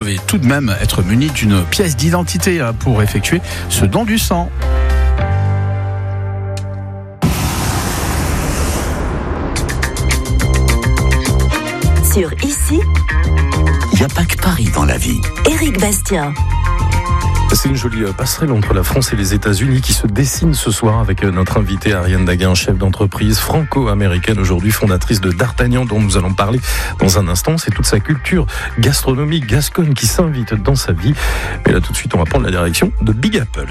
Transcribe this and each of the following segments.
devez tout de même être muni d'une pièce d'identité pour effectuer ce don du sang. Sur Ici, il n'y a pas que Paris dans la vie. Éric Bastien. C'est une jolie passerelle entre la France et les États-Unis qui se dessine ce soir avec notre invitée Ariane Daguin, chef d'entreprise franco-américaine, aujourd'hui fondatrice de D'Artagnan, dont nous allons parler dans un instant. C'est toute sa culture gastronomique gasconne qui s'invite dans sa vie. Mais là, tout de suite, on va prendre la direction de Big Apple.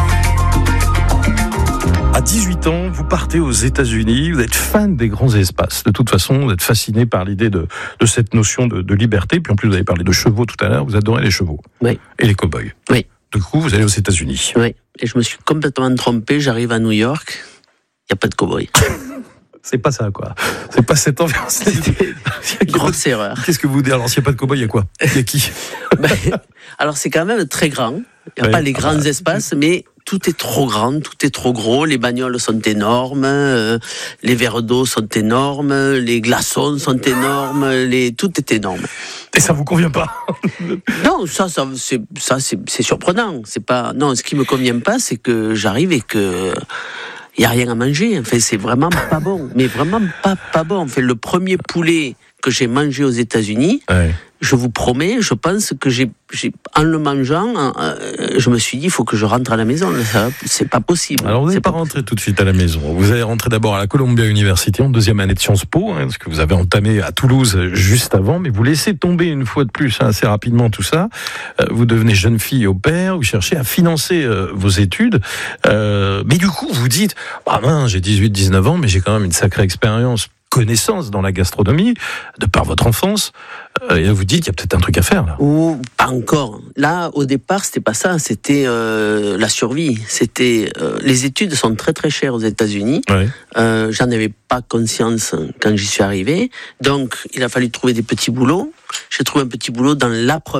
À 18 ans, vous partez aux États-Unis, vous êtes fan des grands espaces. De toute façon, vous êtes fasciné par l'idée de cette notion de liberté. Puis en plus, vous avez parlé de chevaux tout à l'heure, vous adorez les chevaux. Oui. Et les cow-boys. Oui. Du coup, vous allez aux États-Unis. Oui, et je me suis complètement trompé. J'arrive à New York, il n'y a pas de cow-boy. C'est pas ça, quoi. C'est pas cette ambiance. Grosse erreur. Qu'est-ce que vous dites? Alors, s'il n'y a pas de cow-boy, il y a quoi? Il y a qui? Alors, c'est quand même très grand. Il n'y a pas les grands espaces, mais tout est trop grand, tout est trop gros. Les bagnoles sont énormes, les verres d'eau sont énormes, les glaçons sont énormes, tout est énorme. Et ça vous convient pas? Non, c'est surprenant. C'est pas. Non, ce qui me convient pas, c'est que j'arrive et que il y a rien à manger. Enfin, c'est vraiment pas bon. Mais vraiment pas bon. Enfin, le premier poulet que j'ai mangé aux États-Unis. Ouais. Je vous promets, je pense que en le mangeant, je me suis dit, il faut que je rentre à la maison. C'est pas possible. Alors, vous n'allez pas rentrer tout de suite à la maison. Vous allez rentrer d'abord à la Columbia University en deuxième année de Sciences Po, parce que vous avez entamé à Toulouse juste avant, mais vous laissez tomber une fois de plus assez rapidement tout ça. Vous devenez jeune fille au pair, vous cherchez à financer vos études. Mais du coup, vous dites, j'ai 18-19 ans, mais j'ai quand même une sacrée expérience, connaissance dans la gastronomie, de par votre enfance, et là vous dites qu'il y a peut-être un truc à faire là. Ou pas encore. Là, au départ, c'était pas ça, c'était la survie. C'était les études sont très très chères aux États-Unis. Ouais. J'en avais pas conscience quand j'y suis arrivé, donc il a fallu trouver des petits boulots. J'ai trouvé un petit boulot dans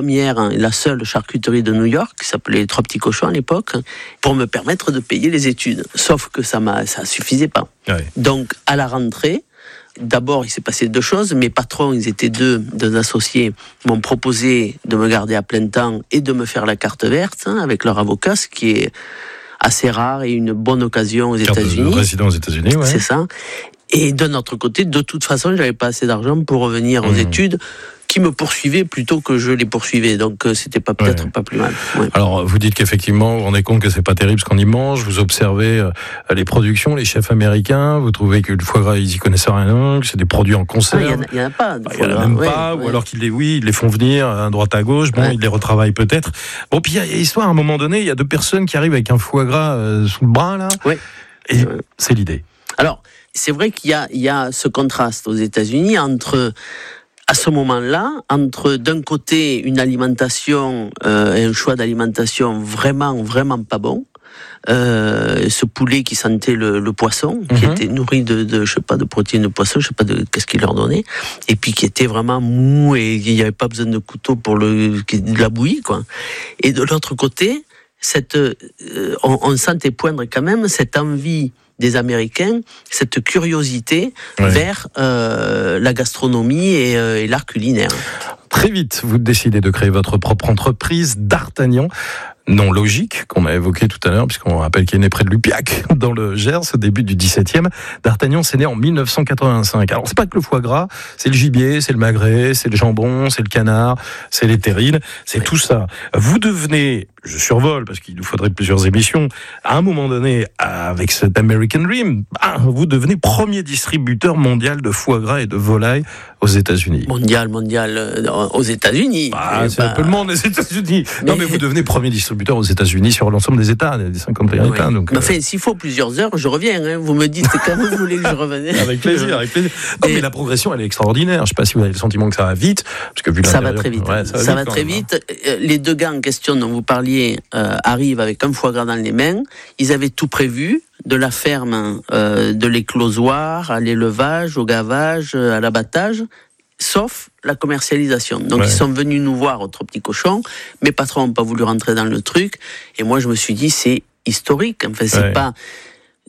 la seule charcuterie de New York, qui s'appelait Trois Petits Cochons à l'époque, pour me permettre de payer les études. Sauf que ça suffisait pas. Ouais. Donc à la rentrée, d'abord, il s'est passé deux choses. Mes patrons, ils étaient deux associés, m'ont proposé de me garder à plein temps et de me faire la carte verte avec leur avocat, ce qui est assez rare et une bonne occasion aux États-Unis. De résident aux États-Unis, ouais. C'est ça. Et d'un autre côté, de toute façon, j'avais pas assez d'argent pour revenir aux études, qui me poursuivaient plutôt que je les poursuivais. Donc c'était pas pas plus mal. Ouais. Alors vous dites qu'effectivement, vous vous rendez compte que c'est pas terrible ce qu'on y mange. Vous observez les productions, les chefs américains. Vous trouvez que le foie gras, ils y connaissent rien, que c'est des produits en conserve. Il y en a pas. Il y en a même pas. Ou alors qu'ils les font venir à droite à gauche. Bon, ils les retravaillent peut-être. Bon, puis il y a histoire. À un moment donné, il y a deux personnes qui arrivent avec un foie gras sous le bras là. Oui. Et c'est l'idée. Alors c'est vrai qu'il y a ce contraste aux États-Unis à ce moment-là, entre d'un côté une alimentation et un choix d'alimentation vraiment, vraiment pas bon, ce poulet qui sentait le poisson, qui était nourri de protéines de poisson, je sais pas qu'est-ce qu'il leur donnait, et puis qui était vraiment mou et il n'y avait pas besoin de couteau pour de la bouillie, quoi. Et de l'autre côté, on sentait poindre quand même cette envie des Américains, cette curiosité vers la gastronomie et l'art culinaire. Très vite, vous décidez de créer votre propre entreprise, D'Artagnan. Nom logique, qu'on a évoqué tout à l'heure, puisqu'on rappelle qu'il est né près de Lupiac, dans le Gers, au début du XVIIe. D'Artagnan, c'est né en 1985. Alors, c'est pas que le foie gras, c'est le gibier, c'est le magret, c'est le jambon, c'est le canard, c'est les terrines, c'est tout ça. Vous devenez, je survole, parce qu'il nous faudrait plusieurs émissions, à un moment donné, avec cet American Dream, vous devenez premier distributeur mondial de foie gras et de volaille aux États-Unis. Mondial, aux États-Unis. C'est un peu le monde, les États-Unis. Non, mais vous devenez premier distributeur aux États-Unis sur l'ensemble des États, des 51 États. Donc, enfin, s'il faut plusieurs heures, je reviens. Hein. Vous me dites quand vous voulez que je revienne. Avec plaisir. Non, mais la progression, elle est extraordinaire. Je ne sais pas si vous avez le sentiment que ça va vite, parce que vu ça va très vite. Ça va très vite. Les deux gars en question dont vous parliez arrivent avec un foie gras dans les mains. Ils avaient tout prévu. De la ferme, de l'éclosoir, à l'élevage, au gavage, à l'abattage, sauf la commercialisation. Donc ils sont venus nous voir aux Trois Petits Cochons, mes patrons n'ont pas voulu rentrer dans le truc, et moi je me suis dit c'est historique, enfin c'est pas...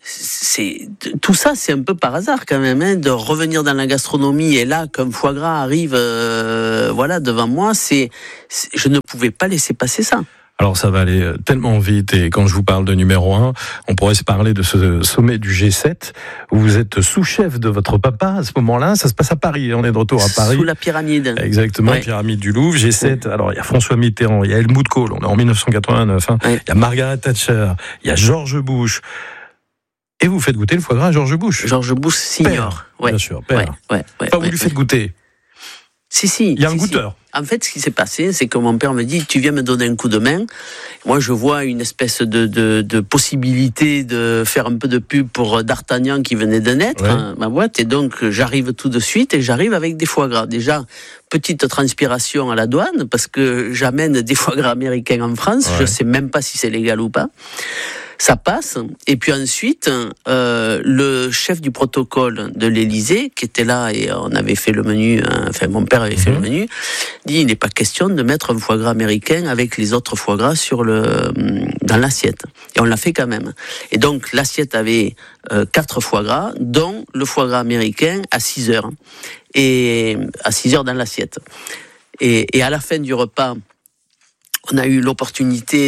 tout ça, c'est un peu par hasard quand même, de revenir dans la gastronomie et là, qu'un foie gras arrive, devant moi, je ne pouvais pas laisser passer ça. Alors ça va aller tellement vite et quand je vous parle de numéro 1, on pourrait se parler de ce sommet du G7 où vous êtes sous-chef de votre papa à ce moment-là. Ça se passe à Paris, on est de retour à Paris. Sous la pyramide. Exactement, pyramide du Louvre, G7. Alors il y a François Mitterrand, il y a Helmut Kohl, on est en 1989, il y a Margaret Thatcher, il y a George Bush. Et vous faites goûter le foie gras à George Bush. George Bush senior. Bien sûr, père. Vous lui faites goûter. Si. Il y a un goûteur. En fait, ce qui s'est passé, c'est que mon père me dit, tu viens me donner un coup de main. Moi, je vois une espèce de possibilité de faire un peu de pub pour D'Artagnan qui venait de naître, ma boîte. Et donc, j'arrive tout de suite et j'arrive avec des foie gras. Déjà, petite transpiration à la douane parce que j'amène des foie gras américains en France. Je sais même pas si c'est légal ou pas. Ça passe, et puis ensuite, le chef du protocole de l'Élysée, qui était là, et on avait fait le menu, mon père avait fait le menu, dit il n'est pas question de mettre un foie gras américain avec les autres foie gras dans l'assiette. Et on l'a fait quand même. Et donc, l'assiette avait 4 foie gras, dont le foie gras américain à 6 heures. Et à 6 heures dans l'assiette. Et à la fin du repas, on a eu l'opportunité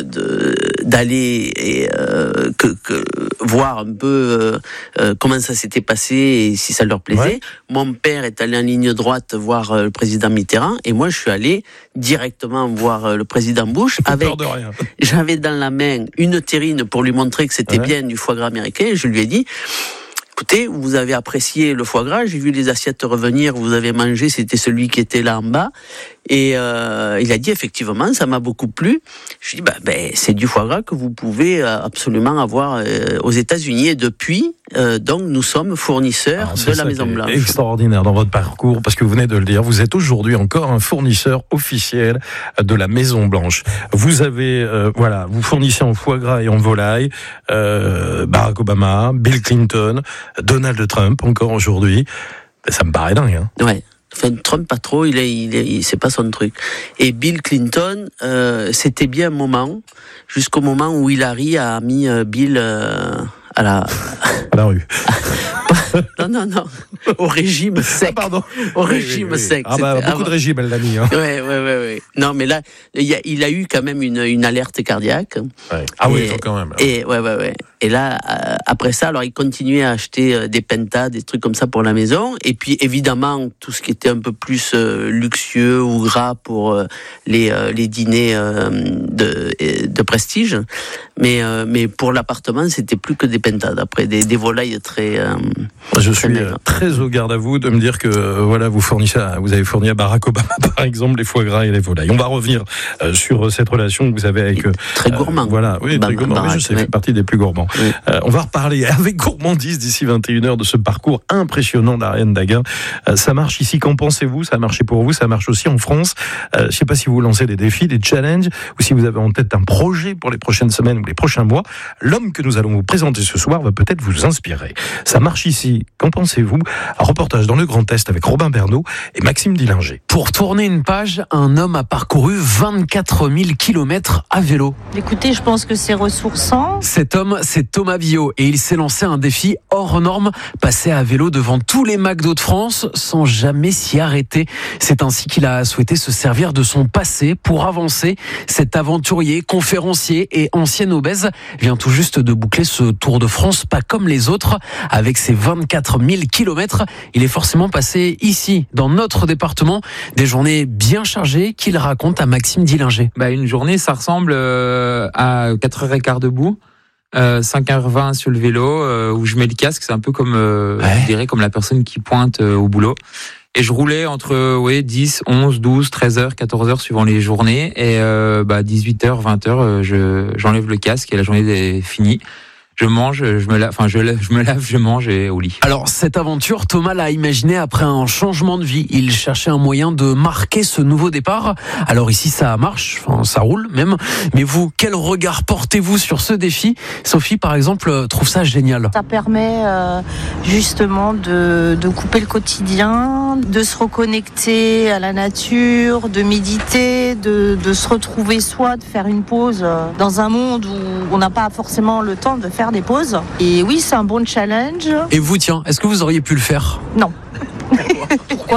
d'aller et voir un peu comment ça s'était passé et si ça leur plaisait. Mon père est allé en ligne droite voir le président Mitterrand et moi je suis allé directement voir le président Bush avec. Peur de rien. J'avais dans la main une terrine pour lui montrer que c'était bien du foie gras américain et je lui ai dit. Écoutez, vous avez apprécié le foie gras, j'ai vu les assiettes revenir, vous avez mangé, c'était celui qui était là en bas. Et il a dit effectivement, ça m'a beaucoup plu. Je lui ai dit, c'est du foie gras que vous pouvez absolument avoir aux États-Unis. Et depuis, donc nous sommes fournisseurs de la Maison Blanche. Extraordinaire dans votre parcours, parce que vous venez de le dire, vous êtes aujourd'hui encore un fournisseur officiel de la Maison Blanche. Vous avez, vous fournissez en foie gras et en volaille Barack Obama, Bill Clinton, Donald Trump encore aujourd'hui. Ça me paraît dingue. Ouais. Enfin, Trump pas trop, c'est pas son truc. Et Bill Clinton, c'était bien un moment, jusqu'au moment où Hillary a mis Bill à la rue. Non. Au régime sec. Au régime sec. Beaucoup de régimes, elle l'a mis. Ouais. Non, mais là, il a eu quand même une alerte cardiaque. Ouais. Ah oui, quand même. Et là, après ça, alors il continuait à acheter des pentas, des trucs comme ça pour la maison. Et puis, évidemment, tout ce qui était un peu plus luxueux ou gras pour les dîners de prestige. Mais pour l'appartement, c'était plus que des pentades. Après, des volailles très... Je suis très au garde à vous de me dire que vous avez fourni à Barack Obama, par exemple, les foie gras et les volailles. On va revenir sur cette relation que vous avez avec... Très gourmand. Très gourmand. Mais je sais, fait partie des plus gourmands. Oui. On va reparler avec gourmandise d'ici 21h de ce parcours impressionnant d'Ariane Daguin. Ça marche ici, qu'en pensez-vous ? Ça a marché pour vous, ça marche aussi en France. Je ne sais pas si vous lancez des défis, des challenges, ou si vous avez en tête un projet pour les prochaines semaines ou les prochains mois. L'homme que nous allons vous présenter ce soir va peut-être vous inspirer. Ça marche ici, qu'en pensez-vous ? Un reportage dans le Grand Est avec Robin Bernot et Maxime Dillinger. Pour tourner une page, un homme a parcouru 24 000 km à vélo. Écoutez, je pense que c'est ressourçant. Cet homme, c'est Thomas Billot et il s'est lancé un défi hors norme, passer à vélo devant tous les McDo de France sans jamais s'y arrêter. C'est ainsi qu'il a souhaité se servir de son passé pour avancer. Cet aventurier, conférencier et ancien obèse vient tout juste de boucler ce Tour de France pas comme les autres. Avec ses 24 000 kilomètres, il est forcément passé ici, dans notre département, des journées bien chargées qu'il raconte à Maxime Dillinger. Une journée, ça ressemble à 4h15 debout. 5h20 sur le vélo où je mets le casque, c'est un peu comme je dirais comme la personne qui pointe au boulot. Et je roulais entre 10, 11, 12, 13h, 14h suivant les journées et 18h, 20h j'enlève le casque et la journée est finie. Je mange, je me lave, je mange et au lit. Alors, cette aventure, Thomas l'a imaginée après un changement de vie. Il cherchait un moyen de marquer ce nouveau départ. Alors ici, ça marche, ça roule même. Mais vous, quel regard portez-vous sur ce défi ? Sophie, par exemple, trouve ça génial. Ça permet justement de couper le quotidien, de se reconnecter à la nature, de méditer, de se retrouver soi, de faire une pause dans un monde où on n'a pas forcément le temps de faire faire des pauses. Et oui, c'est un bon challenge. Et vous, tiens, est-ce que vous auriez pu le faire ? Non. Pourquoi ?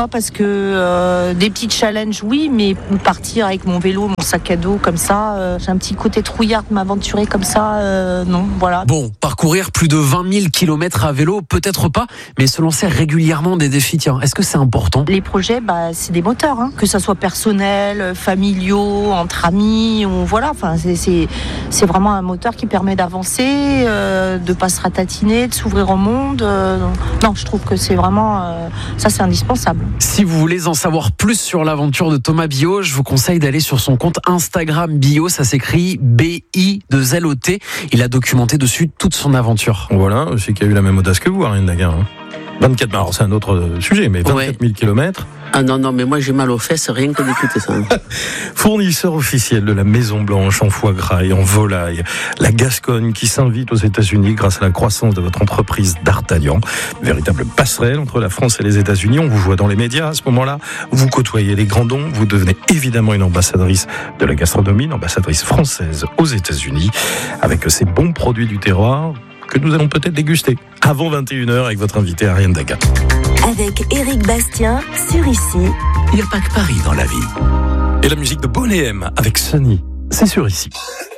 Parce que des petits challenges, oui, mais partir avec mon vélo, mon sac à dos comme ça, j'ai un petit côté trouillard de m'aventurer comme ça, non, voilà. Bon, parcourir plus de 20 000 km à vélo, peut-être pas, mais se lancer régulièrement des défis, tiens, est-ce que c'est important ? Les projets, c'est des moteurs, hein. Que ça soit personnel, familiaux, entre amis, ou voilà, enfin, c'est vraiment un moteur qui permet d'avancer, de pas se ratatiner, de s'ouvrir au monde. Non, je trouve que c'est vraiment, ça c'est indispensable. Si vous voulez en savoir plus sur l'aventure de Thomas Biot, je vous conseille d'aller sur son compte Instagram Biot, ça s'écrit BI2LOT. Il a documenté dessus toute son aventure. Voilà, je sais qu'il y a eu la même audace que vous, Ariane Daguin. 24 000, alors c'est un autre sujet, mais 24 000 km. Ah non, mais moi j'ai mal aux fesses, rien que d'écouter ça. Fournisseur officiel de la Maison Blanche en foie gras et en volaille, la Gascogne qui s'invite aux États-Unis grâce à la croissance de votre entreprise D'Artagnan. Véritable passerelle entre la France et les États-Unis. On vous voit dans les médias à ce moment-là. Vous côtoyez les grands dons. Vous devenez évidemment une ambassadrice de la gastronomie, une ambassadrice française aux États-Unis, avec ces bons produits du terroir que nous allons peut-être déguster avant 21h avec votre invité Ariane Daguin. Avec Éric Bastien sur Ici. Il n'y a pas que Paris dans la vie. Et la musique de Bonnet M avec Sunny, c'est sur Ici.